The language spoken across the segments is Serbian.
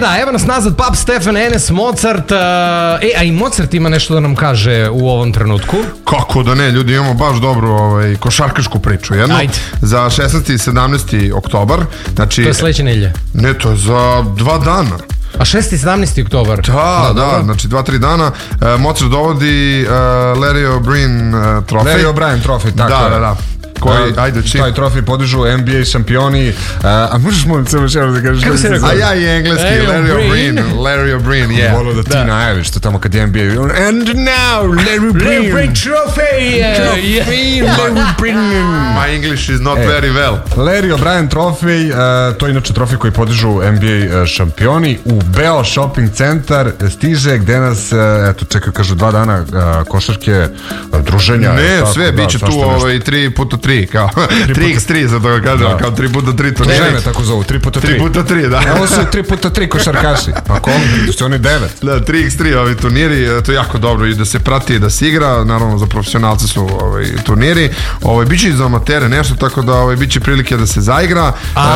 da, evo nas nazad, Pap, Stefan, Enes, Mozart. A i Mozart ima nešto da nam kaže u ovom trenutku. Kako da ne, ljudi, imamo baš dobru košarkašku priču. Jedno, za 16. i 17. oktobar. Znači, to je sledeće nedelje. Ne, to je za 2 dana. A 6. i 17. oktobar. Da, znači 2-3 dana. Mozart dovodi Larry O'Brien trofej. Larry O'Brien trofej, tako je. Da. Taj trofej podižu NBA šampioni. A možeš molim celo šero da kažeš? Kako se rekao? A ja i engleski, Larry O'Brien, yeah. Volio da ti najaviš to tamo kad je NBA. And now, Larry O'Brien trofej. Larry O'Brien. My English is not very well. Larry O'Brien trofej, to je inače trofej koji podižu NBA šampioni. U Beo Shopping Centar stiže gde nas, eto čekaju, kažu 2 dana košarke, druženja. Ne, sve, bit će tu 3x3, kao 3x3 za toga kažem, kao 3x3 turniri. Žene tako zovu, 3x3. 3x3, da. Ovo su 3x3 košarkaši, pa koliko, su oni 9. Da, 3x3 ovi turniri, to je jako dobro i da se prati i da se igra, naravno za profesionalce su turniri, biće i za amatere nešto, tako da biće prilike da se zaigra.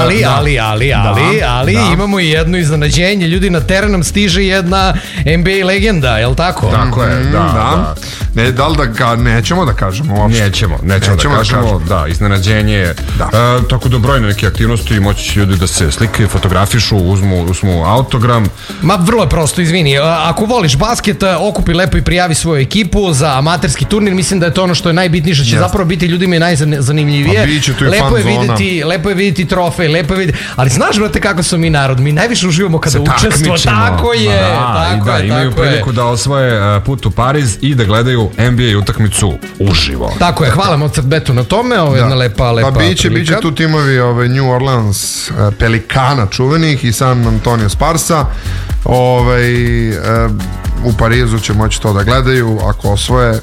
Ali imamo i jedno iznenađenje, ljudi, na teren nam stiže jedna NBA legenda, je li tako? Tako je, da. Ne, da li da nećemo da kažemo uopšte? Nećemo da kažemo, da, iznenađenje. Tako da brojne neke aktivnosti, moći će ljudi da se slikaju, fotografišu, uzmu autogram. Ma vrlo je prosto, izvini, ako voliš basket, okupi lepo i prijavi svoju ekipu za amaterski turnir, mislim da je to ono što je najbitnije, što će zapravo biti ljudima i najzanimljivije. Lepo je vidjeti trofej, ali znaš, brate, kako smo mi narod, mi najviše uživamo kada učestvujemo. Tako je. Imaju priliku da osvoje put u Pariz i da gledaju NBA utakmicu uživo. Tako je, hvala Mozart Betu na tome, ovo je jedna lepa pa biće tu timovi New Orleans Pelikana čuvenih i San Antonio Sparsa. U Parizu će moći to da gledaju, ako osvoje.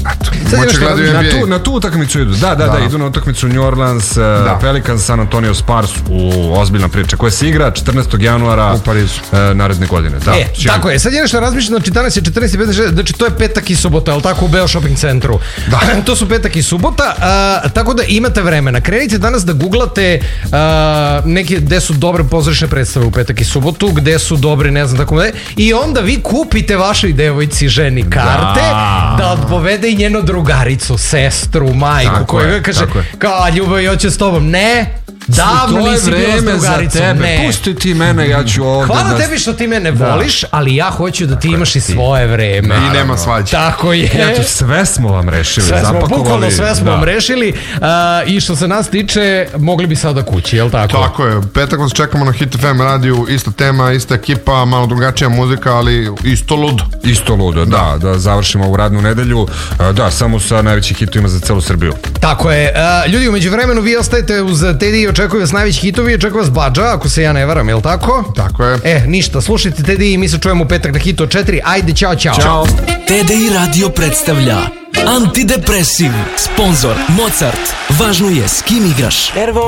Na tu utakmicu idu. Da, idu na utakmicu New Orleans, Pelicans, San Antonio Spurs, ozbiljna priča koja se igra 14. januara u Parizu naredne godine. Tako je, sad je nešto razmišljeno, znači danas je 14. znači to je petak i subota, ali tako u Beo Shopping Centru. To su petak i subota, tako da imate vremena. Krenite danas da googlate neke gde su dobre pozorišne predstave u petak i subotu, gde su dobre, ne znam tako da je, i onda vi kupite vašoj devojci, ženi karte da odpovede i njenu drugaricu, sestru, majku, koja kaže kao ljubav, ja ću s tobom. Ne, davno nisi bilo s drugaricom. Pusti ti mene, ja ću ovdje. Hvala tebi što ti mene voliš, ali ja hoću da ti imaš i svoje vreme. I nema svađe. Tako je. Eto, sve smo vam rešili. Bukvalno sve smo vam rešili. I što se nas tiče, mogli bi sada kući, jel tako? Tako je. Petak vas čekamo na Hit FM radiju, ista tema, ista ekipa, malo drugačija muzika, ali isto ludo. Isto ludo, da završimo ovu radnu nedelju. Da, samo sa najvećih hitovima za celu Srbiju. Tako je. Ljudi, umeđu vremenu vi ostajete uz Teddy i očekuju vas najveći hitovi, očekuju vas Badža, ako se ja ne varam, je li tako? Tako je. Ništa, slušajte Teddy i mi se čujemo u petak na Hito 4. Ajde, čao. Ćao. Teddy Radio predstavlja Antidepresiv. Sponzor Mozart. Važno je s kim igraš.